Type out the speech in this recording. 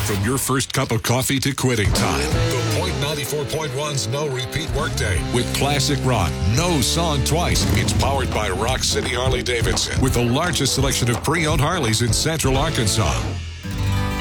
From your first cup of coffee to quitting time. The Point 94.1's No Repeat Workday. With classic rock, no song twice. It's powered by Rock City Harley-Davidson with the largest selection of pre-owned Harleys in Central Arkansas.